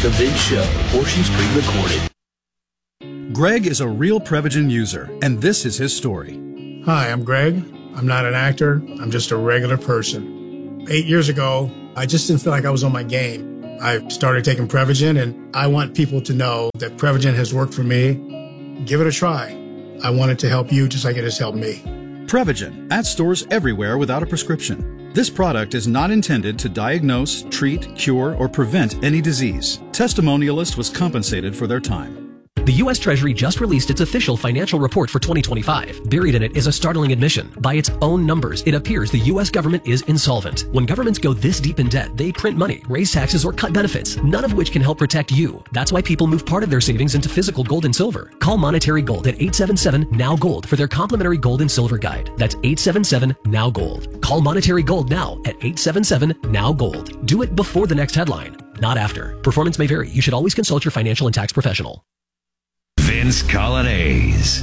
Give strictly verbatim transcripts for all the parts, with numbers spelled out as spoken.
the Vince Show. Portions pre-recorded. Greg is a real Prevagen user, and this is his story. Hi, I'm Greg. I'm not an actor. I'm just a regular person. Eight years ago, I just didn't feel like I was on my game. I started taking Prevagen, and I want people to know that Prevagen has worked for me. Give it a try. I want it to help you just like it has helped me. Prevagen, at stores everywhere without a prescription. This product is not intended to diagnose, treat, cure, or prevent any disease. Testimonialist was compensated for their time. The U S Treasury just released its official financial report for twenty twenty-five. Buried in it is a startling admission. By its own numbers, it appears the U S government is insolvent. When governments go this deep in debt, they print money, raise taxes, or cut benefits, none of which can help protect you. That's why people move part of their savings into physical gold and silver. Call Monetary Gold at eight seven seven, N O W, GOLD for their complimentary gold and silver guide. That's eight seven seven, N O W, GOLD. Call Monetary Gold now at eight seven seven, N O W, GOLD. Do it before the next headline, not after. Performance may vary. You should always consult your financial and tax professional. Vince Colonnese.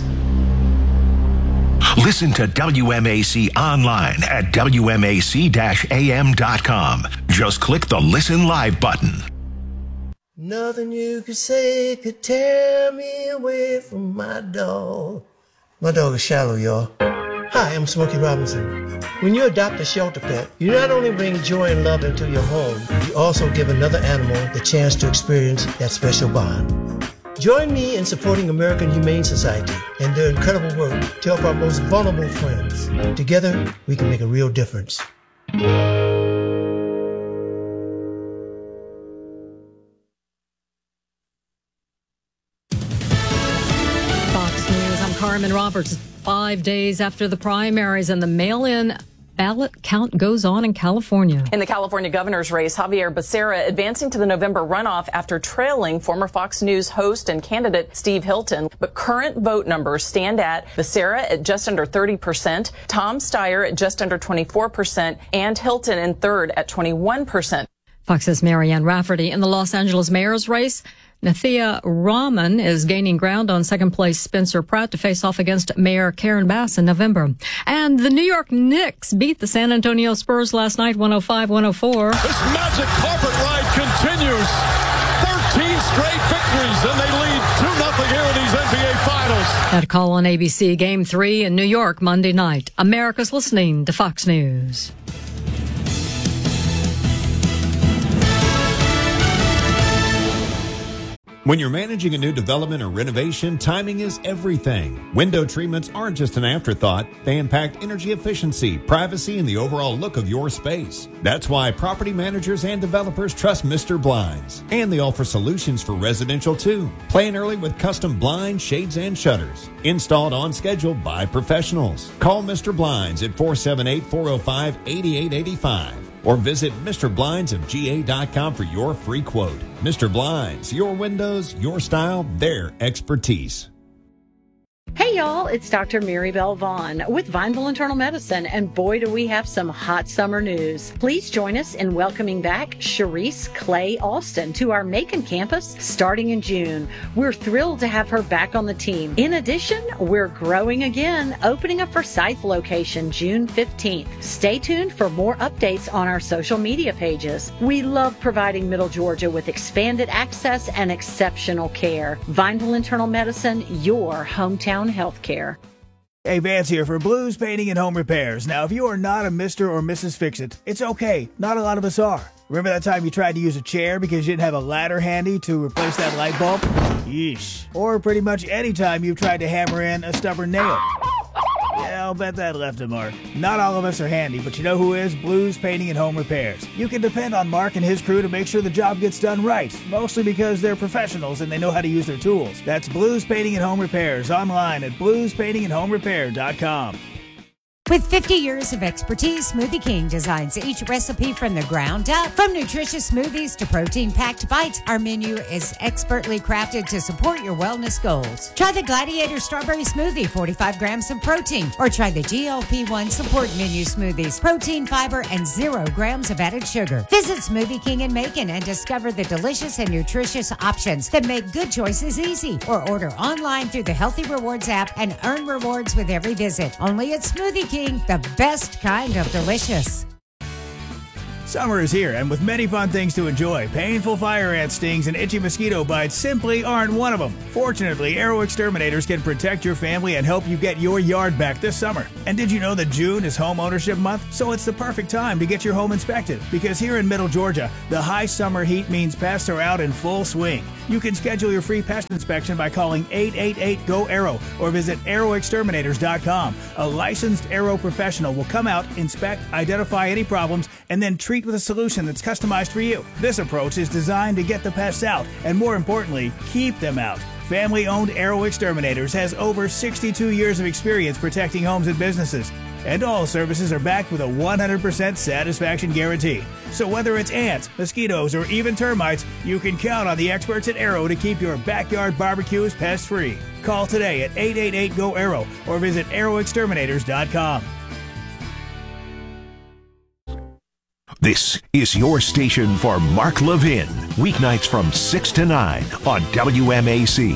Listen to W M A C online at W M A C A M dot com. Just click the Listen Live button. Nothing you could say could tear me away from my dog. My dog is Shallow, y'all. Hi, I'm Smokey Robinson. When you adopt a shelter pet, you not only bring joy and love into your home, you also give another animal the chance to experience that special bond. Join me in supporting American Humane Society and their incredible work to help our most vulnerable friends. Together, we can make a real difference. Fox News, I'm Carmen Roberts. Five days after the primaries and the mail-in ballot count goes on in California. In the California governor's race, Javier Becerra advancing to the November runoff after trailing former Fox News host and candidate Steve Hilton. But current vote numbers stand at Becerra at just under thirty percent, Tom Steyer at just under twenty-four percent, and Hilton in third at twenty-one percent. Fox's Marianne Rafferty. In the Los Angeles mayor's race, Nathia Rahman is gaining ground on second place Spencer Pratt to face off against Mayor Karen Bass in November. And the New York Knicks beat the San Antonio Spurs last night, one oh five one oh four. This magic carpet ride continues. thirteen straight victories, and they lead two nothing here in these N B A Finals. That call on A B C Game three in New York Monday night. America's listening to Fox News. When you're managing a new development or renovation, timing is everything. Window treatments aren't just an afterthought. They impact energy efficiency, privacy, and the overall look of your space. That's why property managers and developers trust Mister Blinds. And they offer solutions for residential too. Plan early with custom blinds, shades, and shutters. Installed on schedule by professionals. Call Mister Blinds at four seven eight, four oh five, eight eight eight five. Or visit Mister Blinds of G A dot com for your free quote. Mister Blinds, your windows, your style, their expertise. Hey y'all, it's Doctor Maribel Vaughn with Vineville Internal Medicine, and boy do we have some hot summer news. Please join us in welcoming back Sharice Clay Alston to our Macon campus starting in June. We're thrilled to have her back on the team. In addition, we're growing again, opening a Forsyth location June fifteenth. Stay tuned for more updates on our social media pages. We love providing Middle Georgia with expanded access and exceptional care. Vineville Internal Medicine, your hometown healthcare. Hey, Vance here for Blues Painting and Home Repairs. Now, if you are not a Mister or Missus Fix-It, it's okay. Not a lot of us are. Remember that time you tried to use a chair because you didn't have a ladder handy to replace that light bulb? Yeesh. Or pretty much any time you've tried to hammer in a stubborn nail. Yeah, I'll bet that left a mark. Not all of us are handy, but you know who is? Blues Painting and Home Repairs. You can depend on Mark and his crew to make sure the job gets done right, mostly because they're professionals and they know how to use their tools. That's Blues Painting and Home Repairs, online at blues painting and home repair dot com. With fifty years of expertise, Smoothie King designs each recipe from the ground up. From nutritious smoothies to protein-packed bites, our menu is expertly crafted to support your wellness goals. Try the Gladiator Strawberry Smoothie, forty-five grams of protein. Or try the G L P one Support Menu Smoothies, protein, fiber, and zero grams of added sugar. Visit Smoothie King in Macon and discover the delicious and nutritious options that make good choices easy. Or order online through the Healthy Rewards app and earn rewards with every visit. Only at Smoothie King, the best kind of delicious. Summer is here, and with many fun things to enjoy, painful fire ant stings and itchy mosquito bites simply aren't one of them. Fortunately, Arrow Exterminators can protect your family and help you get your yard back this summer. And did you know that June is home ownership month? So it's the perfect time to get your home inspected, because here in Middle Georgia, the high summer heat means pests are out in full swing. You can schedule your free pest inspection by calling eight eight eight, G O, ARROW or visit arrow exterminators dot com. A licensed Arrow professional will come out, inspect, identify any problems, and then treat with a solution that's customized for you. This approach is designed to get the pests out, and more importantly, keep them out. Family-owned Arrow Exterminators has over sixty-two years of experience protecting homes and businesses. And all services are backed with a one hundred percent satisfaction guarantee. So whether it's ants, mosquitoes, or even termites, you can count on the experts at Arrow to keep your backyard barbecues pest-free. Call today at eight eight eight, G O, ARROW or visit arrow exterminators dot com. This is your station for Mark Levin, weeknights from six to nine on W M A C.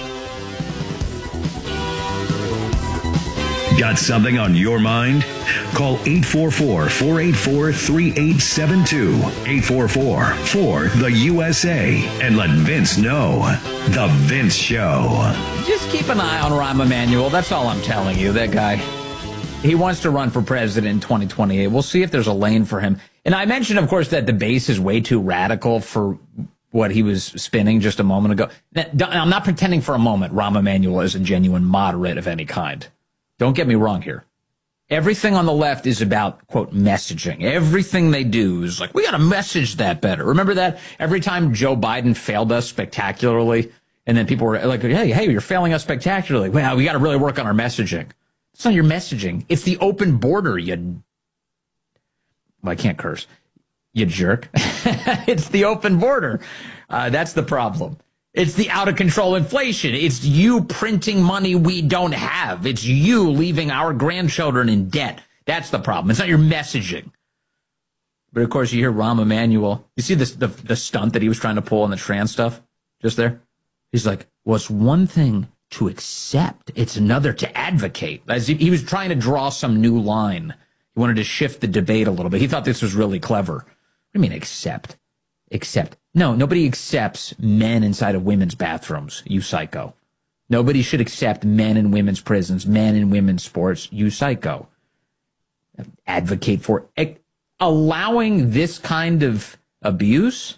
Got something on your mind? Call eight four four, four eight four, three eight seven two, eight four four, four, the U S A, and let Vince know. The Vince Show. Just keep an eye on Rahm Emanuel. That's all I'm telling you. That guy, he wants to run for president in twenty twenty-eight. We'll see if there's a lane for him. And I mentioned, of course, that the base is way too radical for what he was spinning just a moment ago. Now, I'm not pretending for a moment Rahm Emanuel is a genuine moderate of any kind. Don't get me wrong here. Everything on the left is about, quote, messaging. Everything they do is like, we got to message that better. Remember that? Every time Joe Biden failed us spectacularly, and then people were like, hey, hey, you're failing us spectacularly. Well, we got to really work on our messaging. It's not your messaging. It's the open border, you... Well, I can't curse. You jerk. It's the open border. Uh, that's the problem. It's the out-of-control inflation. It's you printing money we don't have. It's you leaving our grandchildren in debt. That's the problem. It's not your messaging. But, of course, you hear Rahm Emanuel. You see this, the, the stunt that he was trying to pull on the trans stuff just there? He's like, well, it's one thing to accept. It's another to advocate. As he, he was trying to draw some new line. He wanted to shift the debate a little bit. He thought this was really clever. What do you mean accept? Accept. No, nobody accepts men inside of women's bathrooms, you psycho. Nobody should accept men in women's prisons, men in women's sports, you psycho. Advocate for it. Allowing this kind of abuse,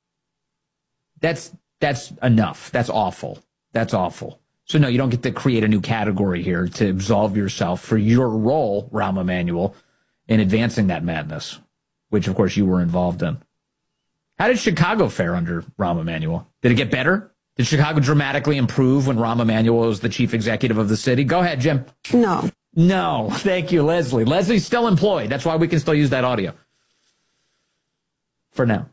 that's that's enough. That's awful. That's awful. So, no, you don't get to create a new category here to absolve yourself for your role, Rahm Emanuel, in advancing that madness, which, of course, you were involved in. How did Chicago fare under Rahm Emanuel? Did it get better? Did Chicago dramatically improve when Rahm Emanuel was the chief executive of the city? Go ahead, Jim. No. No. Thank you, Leslie. Leslie's still employed. That's why we can still use that audio. For now.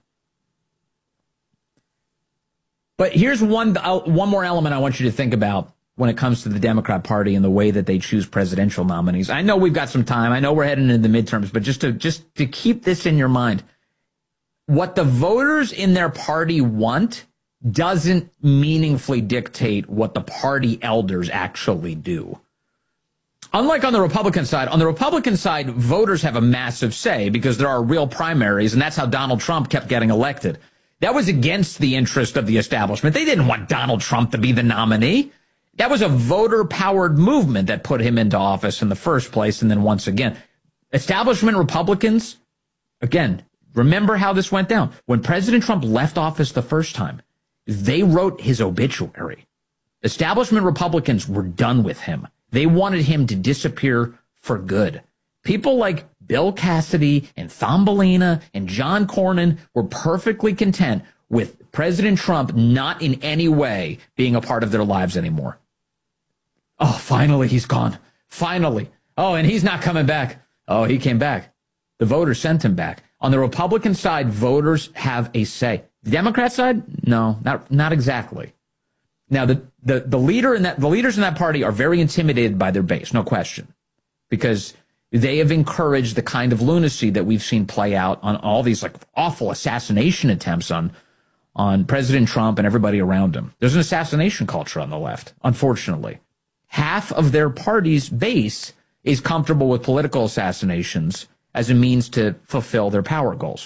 But here's one, uh, one more element I want you to think about when it comes to the Democrat Party and the way that they choose presidential nominees. I know we've got some time. I know we're heading into the midterms, but just to just to keep this in your mind, what the voters in their party want doesn't meaningfully dictate what the party elders actually do. Unlike on the Republican side, on the Republican side, voters have a massive say because there are real primaries, and that's how Donald Trump kept getting elected. That was against the interest of the establishment. They didn't want Donald Trump to be the nominee. That was a voter-powered movement that put him into office in the first place, and then once again, establishment Republicans, again, remember how this went down. When President Trump left office the first time, they wrote his obituary. Establishment Republicans were done with him. They wanted him to disappear for good. People like Bill Cassidy and Thumbelina and John Cornyn were perfectly content with President Trump not in any way being a part of their lives anymore. Oh, finally he's gone. Finally. Oh, and he's not coming back. Oh, he came back. The voters sent him back. On the Republican side, voters have a say. The Democrat side, no, not not exactly. Now, the, the, the leader in that the leaders in that party are very intimidated by their base, no question, because they have encouraged the kind of lunacy that we've seen play out on all these like awful assassination attempts on on President Trump and everybody around him. There's an assassination culture on the left, unfortunately. Half of their party's base is comfortable with political assassinations as a means to fulfill their power goals.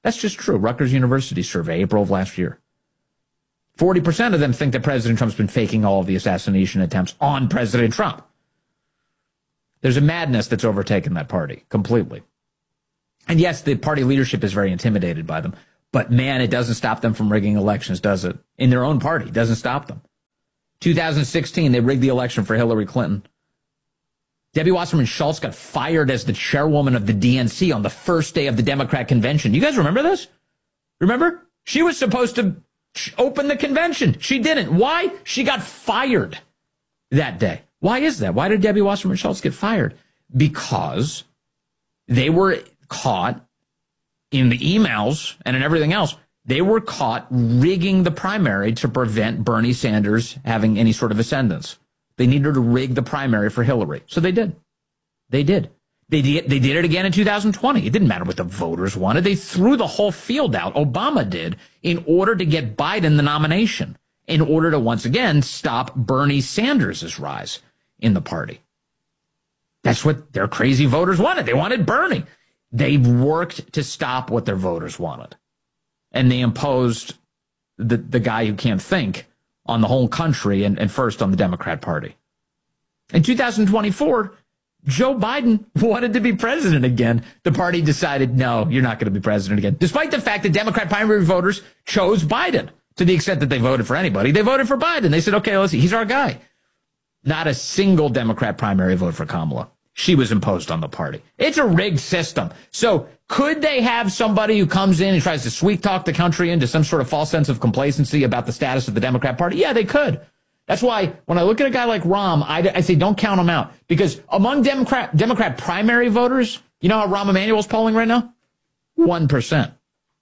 That's just true. Rutgers University survey, April of last year. forty percent of them think that President Trump's been faking all of the assassination attempts on President Trump. There's a madness that's overtaken that party completely. And yes, the party leadership is very intimidated by them. But man, it doesn't stop them from rigging elections, does it? In their own party, it doesn't stop them. two thousand sixteen, they rigged the election for Hillary Clinton. Debbie Wasserman Schultz got fired as the chairwoman of the D N C on the first day of the Democrat convention. You guys remember this? Remember? She was supposed to open the convention. She didn't. Why? She got fired that day. Why is that? Why did Debbie Wasserman Schultz get fired? Because they were caught in the emails and in everything else. They were caught rigging the primary to prevent Bernie Sanders having any sort of ascendance. They needed to rig the primary for Hillary. So they did. They did. They did, they did it again in two thousand twenty. It didn't matter what the voters wanted. They threw the whole field out. Obama did, in order to get Biden the nomination, in order to once again stop Bernie Sanders' rise in the party. That's what their crazy voters wanted. They wanted Bernie. They worked to stop what their voters wanted. And they imposed the, the guy who can't think on the whole country and, and first on the Democrat Party. In two thousand twenty-four, Joe Biden wanted to be president again. The party decided, no, you're not going to be president again. Despite the fact that Democrat primary voters chose Biden. To the extent that they voted for anybody, they voted for Biden. They said, okay, let's see, he's our guy. Not a single Democrat primary vote for Kamala. She was imposed on the party. It's a rigged system. So could they have somebody who comes in and tries to sweet talk the country into some sort of false sense of complacency about the status of the Democrat Party? Yeah, they could. That's why when I look at a guy like Rahm, I, I say don't count him out. Because among Democrat Democrat primary voters, you know how Rahm Emanuel's polling right now? one percent.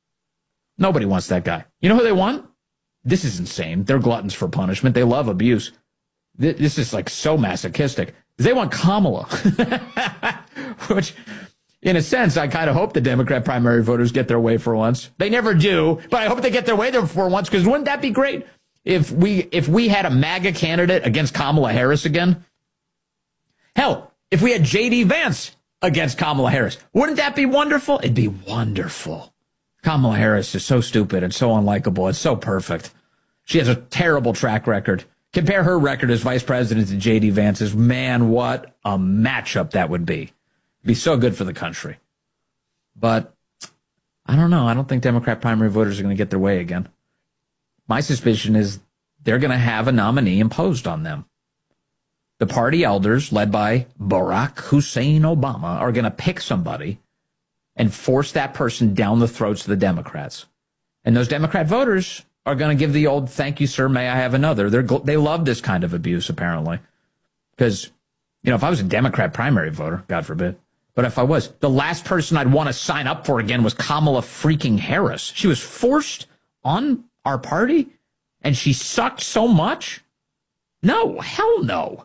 Nobody wants that guy. You know who they want? This is insane. They're gluttons for punishment. They love abuse. This is like so masochistic. They want Kamala, which in a sense, I kind of hope the Democrat primary voters get their way for once. They never do, but I hope they get their way there for once, because wouldn't that be great if we if we had a MAGA candidate against Kamala Harris again? Hell, if we had J D Vance against Kamala Harris, wouldn't that be wonderful? It'd be wonderful. Kamala Harris is so stupid and so unlikable. It's so perfect. She has a terrible track record. Compare her record as vice president to J D Vance's. Man, what a matchup that would be. It'd be so good for the country. But I don't know. I don't think Democrat primary voters are going to get their way again. My suspicion is they're going to have a nominee imposed on them. The party elders, led by Barack Hussein Obama, are going to pick somebody and force that person down the throats of the Democrats. And those Democrat voters are going to give the old, thank you, sir, may I have another. They're, they love this kind of abuse, apparently. Because, you know, if I was a Democrat primary voter, God forbid, but if I was, the last person I'd want to sign up for again was Kamala freaking Harris. She was forced on our party, and she sucked so much? No, hell no.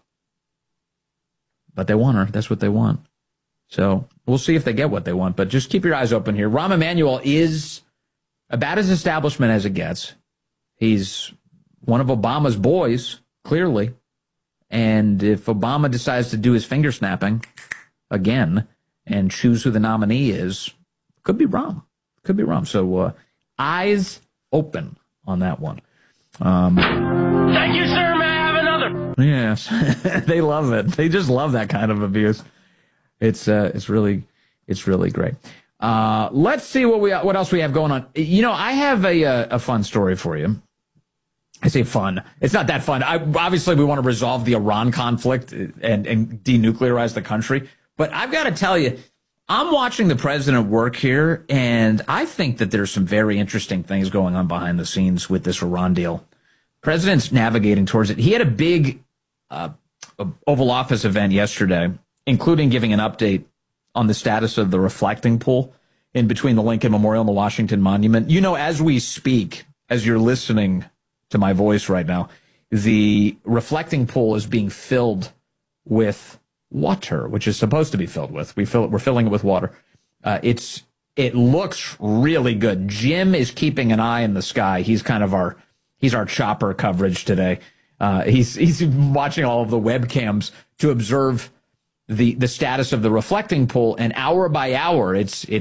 But they want her. That's what they want. So we'll see if they get what they want, but just keep your eyes open here. Rahm Emanuel is about as establishment as it gets. He's one of Obama's boys, clearly. And if Obama decides to do his finger snapping again and choose who the nominee is, could be Rahm. Could be Rahm. So uh, eyes open on that one. Um, Thank you, sir. May I have another? Yes. They love it. They just love that kind of abuse. It's uh, it's really it's really great. Uh, let's see what we what else we have going on. You know, I have a a fun story for you. I say fun. It's not that fun. I, obviously, we want to resolve the Iran conflict and, and denuclearize the country. But I've got to tell you, I'm watching the president work here, and I think that there's some very interesting things going on behind the scenes with this Iran deal. President's navigating towards it. He had a big uh, Oval Office event yesterday, including giving an update on the status of the reflecting pool in between the Lincoln Memorial and the Washington Monument. You know, as we speak, as you're listening to my voice right now, the reflecting pool is being filled with water, which is supposed to be filled with. We fill it, we're filling it with water. Uh, it's it looks really good. Jim is keeping an eye in the sky. He's kind of our he's our chopper coverage today. Uh, he's he's watching all of the webcams to observe the the status of the reflecting pool, and hour by hour, it's it's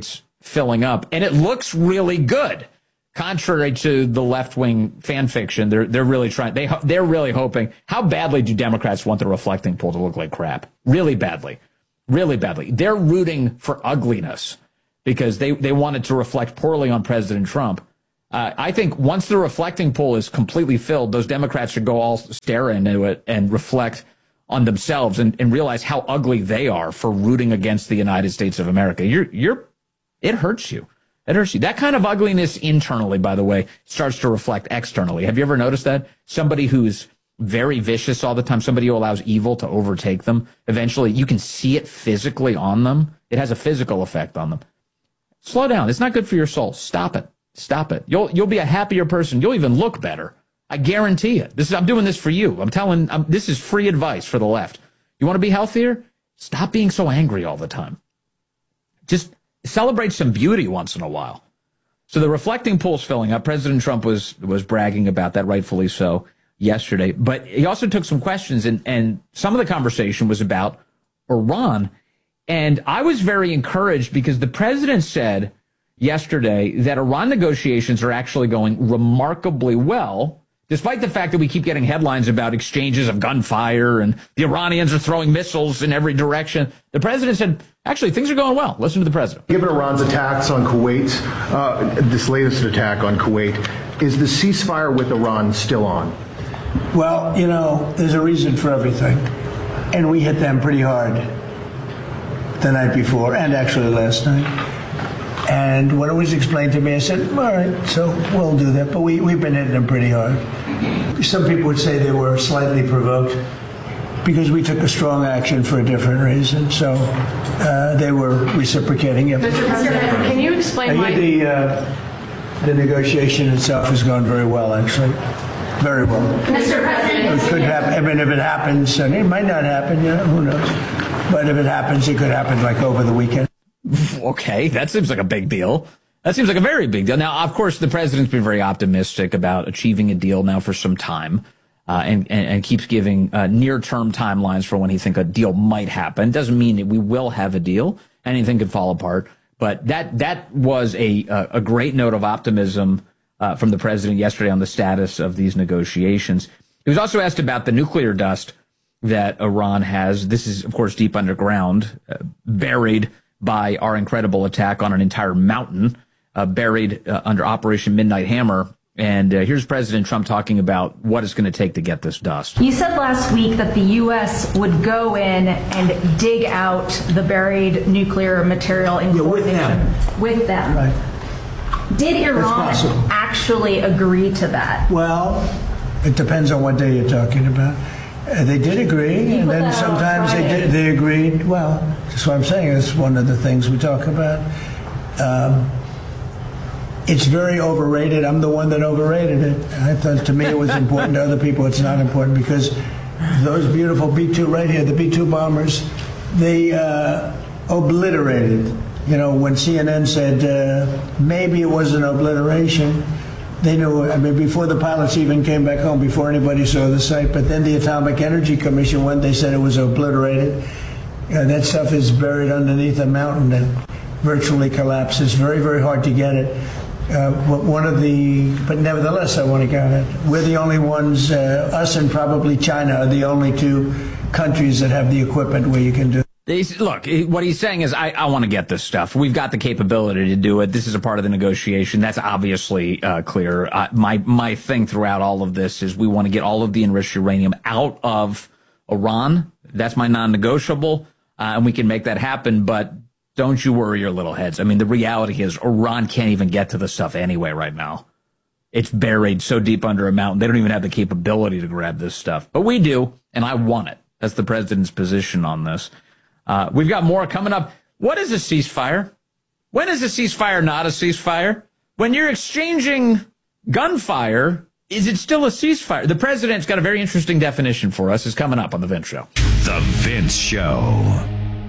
filling up, and it looks really good. Contrary to the left-wing fan fiction, they're they're really trying. They they're really hoping. How badly do Democrats want the reflecting poll to look like crap? Really badly, really badly. They're rooting for ugliness because they they want it to reflect poorly on President Trump. Uh, I think once the reflecting poll is completely filled, those Democrats should go all stare into it and reflect on themselves and, and realize how ugly they are for rooting against the United States of America. You're you're it hurts you. It hurts you. That kind of ugliness internally, by the way, starts to reflect externally. Have you ever noticed that? Somebody who's very vicious all the time, somebody who allows evil to overtake them, eventually you can see it physically on them. It has a physical effect on them. Slow down. It's not good for your soul. Stop it. Stop it. You'll you'll be a happier person. You'll even look better. I guarantee it. This is I'm doing this for you. I'm telling I'm, this is free advice for the left. You want to be healthier? Stop being so angry all the time. Just celebrate some beauty once in a while. So the reflecting poll's filling up. President Trump was was bragging about that, rightfully so, yesterday. But he also took some questions, and, and some of the conversation was about Iran. And I was very encouraged because the president said yesterday that Iran negotiations are actually going remarkably well, despite the fact that we keep getting headlines about exchanges of gunfire and the Iranians are throwing missiles in every direction. The president said, actually, things are going well. Listen to the president. Given Iran's attacks on Kuwait, uh, this latest attack on Kuwait, is the ceasefire with Iran still on? Well, you know, there's a reason for everything. And we hit them pretty hard the night before and actually last night. And when it was explained to me, I said, all right, so we'll do that. But we, we've been hitting them pretty hard. Some people would say they were slightly provoked because we took a strong action for a different reason. So uh, they were reciprocating it. Mister President, can you explain why the, uh, the negotiation itself has gone very well, actually. Very well. Mister President, it could happen. I mean, if it happens, and it might not happen, you know, who knows? But if it happens, it could happen like over the weekend. Okay, that seems like a big deal. That seems like a very big deal. Now, of course, the president's been very optimistic about achieving a deal now for some time, uh, and, and, and keeps giving uh, near-term timelines for when he thinks a deal might happen. Doesn't mean that we will have a deal. Anything could fall apart. But that that was a a great note of optimism uh, from the president yesterday on the status of these negotiations. He was also asked about the nuclear dust that Iran has. This is, of course, deep underground, uh, buried by our incredible attack on an entire mountain, uh, buried uh, under Operation Midnight Hammer. And uh, here's President Trump talking about what it's going to take to get this dust. You said last week that the U S would go in and dig out the buried nuclear material in yeah, with them. With them. Right. Did Iran actually agree to that? Well, it depends on what day you're talking about. Uh, they did agree, and then sometimes they did, they agreed. Well, that's what I'm saying. It's one of the things we talk about. Um, it's very overrated. I'm the one that overrated it. I thought to me it was important. To other people it's not important because those beautiful B two right here, the B two bombers, they uh, obliterated. You know, when C N N said uh, maybe it was an obliteration, they knew, I mean, before the pilots even came back home, before anybody saw the site. But then the Atomic Energy Commission went, they said it was obliterated. You know, that stuff is buried underneath a mountain that virtually collapses. Very, very hard to get it. Uh, one of the, but nevertheless, I want to get it. We're the only ones, uh, us and probably China are the only two countries that have the equipment where you can do it. He's, look, what he's saying is, I, I want to get this stuff. We've got the capability to do it. This is a part of the negotiation. That's obviously uh, clear. Uh, my my thing throughout all of this is we want to get all of the enriched uranium out of Iran. That's my non-negotiable, uh, and we can make that happen. But don't you worry your little heads. I mean, the reality is Iran can't even get to the stuff anyway right now. It's buried so deep under a mountain. They don't even have the capability to grab this stuff. But we do, and I want it. That's the president's position on this. Uh, we've got more coming up. What is a ceasefire? When is a ceasefire not a ceasefire? When you're exchanging gunfire, is it still a ceasefire? The president's got a very interesting definition for us. It's coming up on The Vince Show. The Vince Show.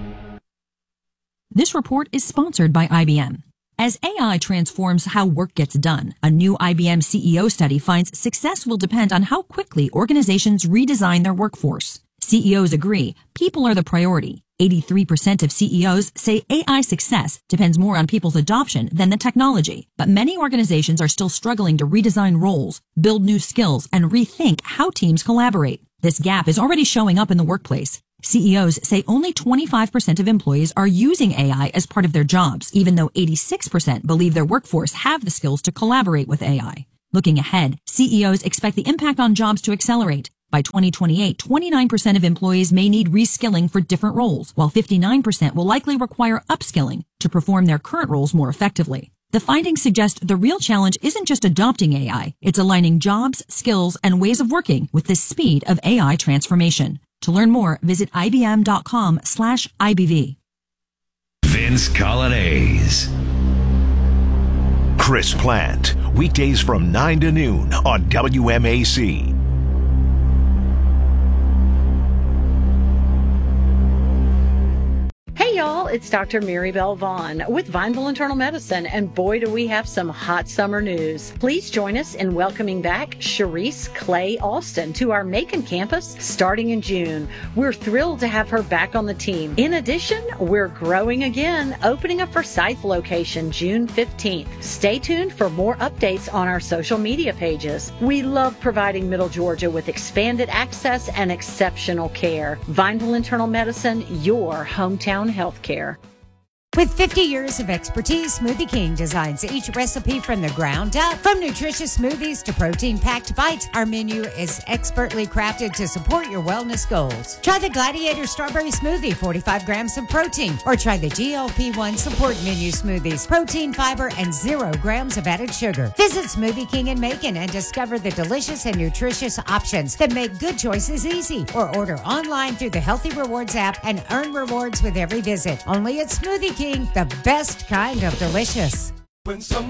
This report is sponsored by I B M. As A I transforms how work gets done, a new I B M C E O study finds success will depend on how quickly organizations redesign their workforce. C E Os agree people are the priority. eighty-three percent of C E Os say A I success depends more on people's adoption than the technology. But many organizations are still struggling to redesign roles, build new skills, and rethink how teams collaborate. This gap is already showing up in the workplace. C E Os say only twenty-five percent of employees are using A I as part of their jobs, even though eighty-six percent believe their workforce have the skills to collaborate with A I. Looking ahead, C E Os expect the impact on jobs to accelerate. By twenty twenty-eight, twenty-nine percent of employees may need reskilling for different roles, while fifty-nine percent will likely require upskilling to perform their current roles more effectively. The findings suggest the real challenge isn't just adopting A I, it's aligning jobs, skills, and ways of working with the speed of A I transformation. To learn more, visit ibm.com slash IBV. Vince Colonnese. Chris Plant, weekdays from nine to noon on W M A C. Hey y'all, it's Doctor Mary Bell Vaughn with Vineville Internal Medicine, and boy do we have some hot summer news. Please join us in welcoming back Cherise Clay Alston to our Macon campus starting in June. We're thrilled to have her back on the team. In addition, we're growing again, opening a Forsyth location June fifteenth. Stay tuned for more updates on our social media pages. We love providing Middle Georgia with expanded access and exceptional care. Vineville Internal Medicine, your hometown healthcare. With fifty years of expertise, Smoothie King designs each recipe from the ground up. From nutritious smoothies to protein-packed bites, our menu is expertly crafted to support your wellness goals. Try the Gladiator Strawberry Smoothie, forty-five grams of protein, or try the G L P one Support Menu Smoothies, protein, fiber, and zero grams of added sugar. Visit Smoothie King in Macon and discover the delicious and nutritious options that make good choices easy. Or order online through the Healthy Rewards app and earn rewards with every visit. Only at Smoothie King, the best kind of delicious. When some